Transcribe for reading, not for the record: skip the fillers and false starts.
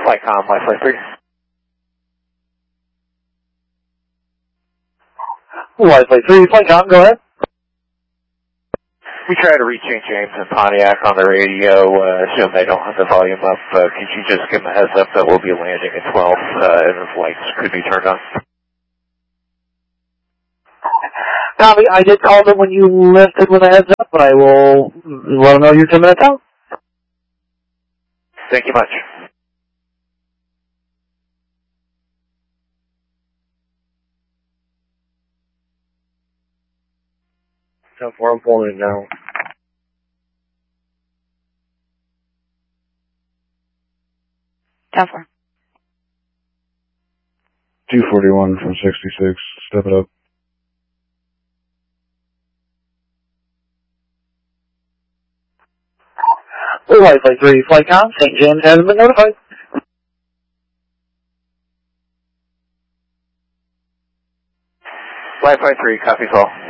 Flightcom, Wi-Fi 3. Wi-Fi 3, Flightcom, go ahead. We try to reach St. James and Pontiac on the radio. Assume they don't have the volume up. Could you just give them a heads up that we'll be landing at 12 and the lights could be turned on? Copy, I did call them when you lifted with a heads up, but I will let them know you're 10 minutes out. Thank you much. So far, I'm pulling it now. Down 4. 241 from 66. Step it up. Wi-Fi 3, Flightcom, St. James has been notified. Wi-Fi 3, copy call.